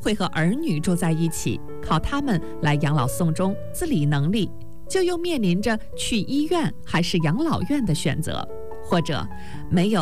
会和儿女住在一起，靠他们来养老送终，自理能力，就又面临着去医院还是养老院的选择，或者没有